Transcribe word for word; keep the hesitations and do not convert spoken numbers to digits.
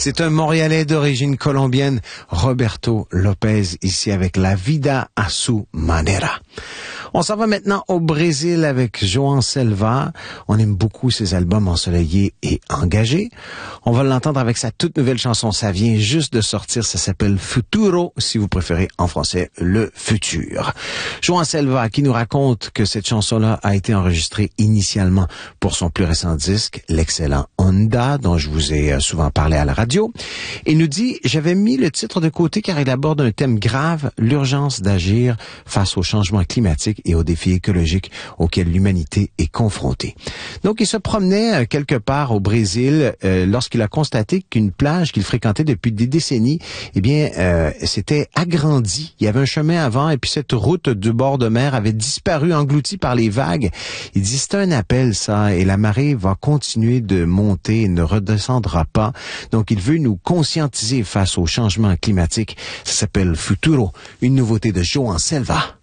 C'est un Montréalais d'origine colombienne, Roberto Lopez, ici avec La Vida a su manera. On s'en va maintenant au Brésil avec João Selva. On aime beaucoup ses albums ensoleillés et engagés. On va l'entendre avec sa toute nouvelle chanson. Ça vient juste de sortir. Ça s'appelle Futuro, si vous préférez en français, le futur. João Selva qui nous raconte que cette chanson-là a été enregistrée initialement pour son plus récent disque, l'excellent Onda, dont je vous ai souvent parlé à la radio. Il nous dit, j'avais mis le titre de côté car il aborde un thème grave, l'urgence d'agir face au changement climatique et aux défis écologiques auxquels l'humanité est confrontée. Donc, il se promenait euh, quelque part au Brésil euh, lorsqu'il a constaté qu'une plage qu'il fréquentait depuis des décennies, eh bien, euh, s'était agrandie. Il y avait un chemin avant et puis cette route du bord de mer avait disparu, engloutie par les vagues. Il dit, c'est un appel, ça, et la marée va continuer de monter et ne redescendra pas. Donc, il veut nous conscientiser face au changement climatique. Ça s'appelle Futuro, une nouveauté de João Selva.